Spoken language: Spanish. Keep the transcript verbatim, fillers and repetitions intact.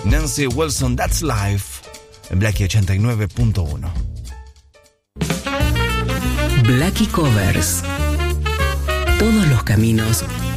Nancy Wilson, That's Life, en Blackie ochenta y nueve punto uno. Blackie Covers. Todos los caminos